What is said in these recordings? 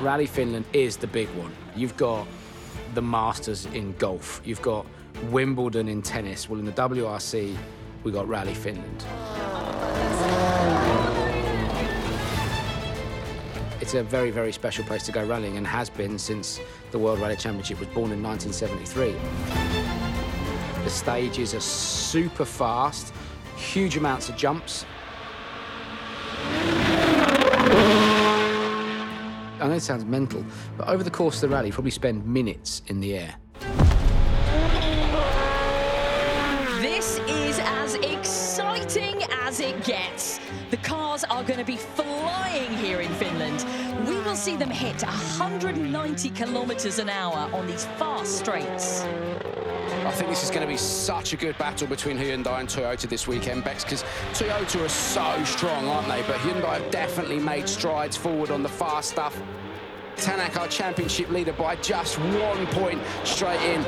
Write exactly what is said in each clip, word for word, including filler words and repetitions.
Rally Finland is the big one. You've got the Masters in golf. You've got Wimbledon in tennis. Well, in the W R C, we got Rally Finland. It's a very, very special place to go rallying and has been since the World Rally Championship was born in nineteen seventy-three. The stages are super fast, huge amounts of jumps. I know it sounds mental, but over the course of the rally, you probably spend minutes in the air. This is as exciting as it gets. The cars are going to be flying here in Finland. We will see them hit one hundred ninety kilometres an hour on these fast straights. I think this is going to be such a good battle between Hyundai and Toyota this weekend, Bex, because Toyota are so strong, aren't they? But Hyundai have definitely made strides forward on the fast stuff. Tanak, our championship leader, by just one point straight in.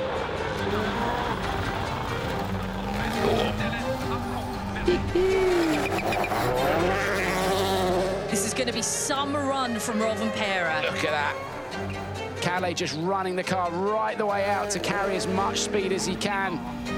This is going to be some run from Rovanperä. Look at that. Kalle just running the car right the way out to carry as much speed as he can.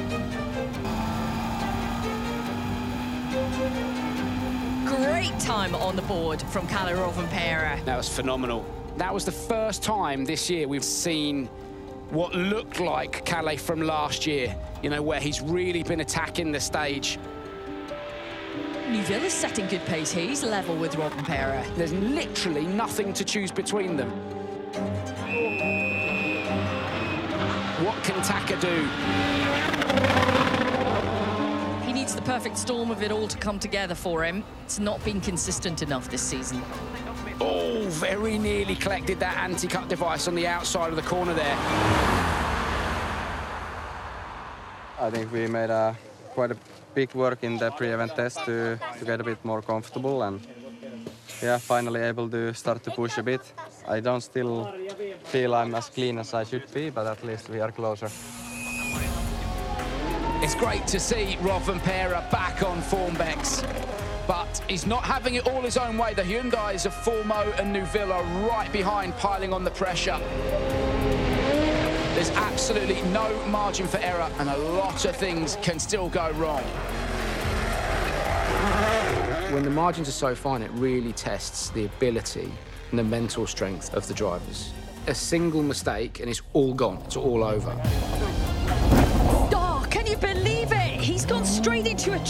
Great time on the board from Kalle Rovanperä. That was phenomenal. That was the first time this year we've seen what looked like Kalle from last year, you know, where he's really been attacking the stage. Neuville is setting good pace. He's level with Rovanperä. There's literally nothing to choose between them. What can Taka do? He needs the perfect storm of it all to come together for him. It's not been consistent enough this season. Oh, very nearly collected that anti-cut device on the outside of the corner there. I think we made a, quite a big work in the pre-event test to, to get a bit more comfortable, and yeah, finally able to start to push a bit. I don't still feel I'm as clean as I should be, but at least we are closer. It's great to see Rovanperä back on form, Bex. But he's not having it all his own way. The Hyundais of Formo and Neuville are right behind, piling on the pressure. There's absolutely no margin for error, and a lot of things can still go wrong. When the margins are so fine, it really tests the ability and the mental strength of the drivers. A single mistake and it's all gone, it's all over. Oh, can you believe it? He's gone straight into a